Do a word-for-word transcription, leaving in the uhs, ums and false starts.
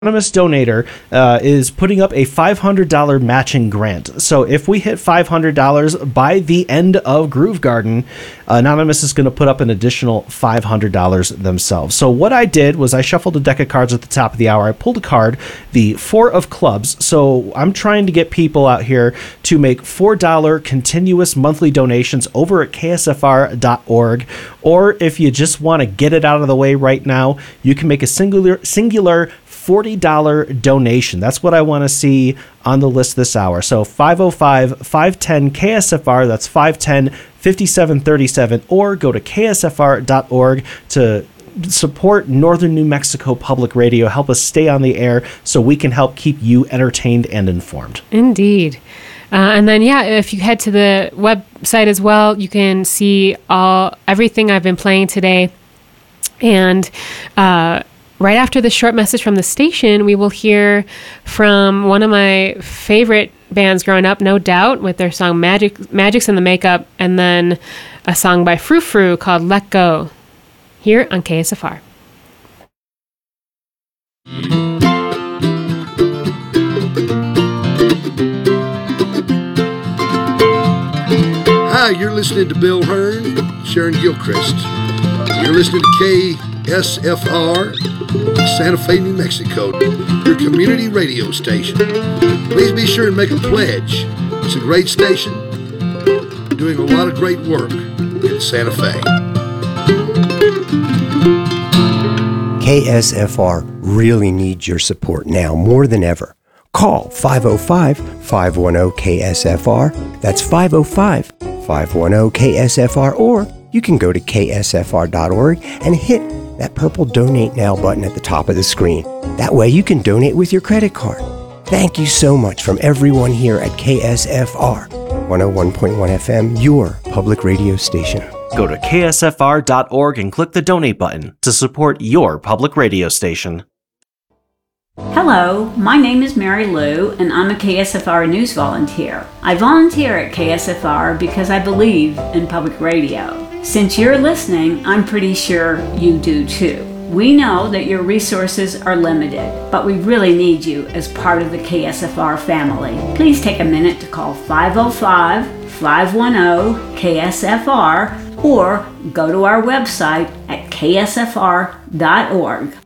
Anonymous donator uh, is putting up a five hundred dollars matching grant. So if we hit five hundred dollars by the end of Groove Garden, Anonymous is going to put up an additional five hundred dollars themselves. So what I did was I shuffled a deck of cards at the top of the hour. I pulled a card, the Four of Clubs. So I'm trying to get people out here to make four dollars continuous monthly donations over at K S F R dot org. Or if you just want to get it out of the way right now, you can make a singular singular forty dollars donation. That's what I want to see on the list this hour. So five oh five, five one zero, K S F R, that's five one zero, five seven three seven, or go to K S F R dot org to support Northern New Mexico Public Radio. Help us stay on the air so we can help keep you entertained and informed. Indeed. Uh, and then, yeah, if you head to the website as well, you can see all everything I've been playing today. And uh right after the short message from the station, we will hear from one of my favorite bands growing up, No Doubt, with their song Magic, Magic's in the Makeup, and then a song by Frou Frou called Let Go, here on K S F R. Hi, you're listening to Bill Hearn, Sharon Gilchrist. You're listening to K S F R, Santa Fe, New Mexico, your community radio station. Please be sure and make a pledge. It's a great station, doing a lot of great work in Santa Fe. K S F R really needs your support now more than ever. Call five oh five, five one oh, K S F R. That's five oh five, five one oh, K S F R, or you can go to K S F R dot org and hit that purple Donate Now button at the top of the screen. That way you can donate with your credit card. Thank you so much from everyone here at K S F R, one oh one point one F M, your public radio station. Go to K S F R dot org and click the donate button to support your public radio station. Hello, my name is Mary Lou, and I'm a K S F R news volunteer. I volunteer at K S F R because I believe in public radio. Since you're listening, I'm pretty sure you do too. We know that your resources are limited, but we really need you as part of the K S F R family. Please take a minute to call five oh five, five one oh, K S F R or go to our website at K S F R dot org.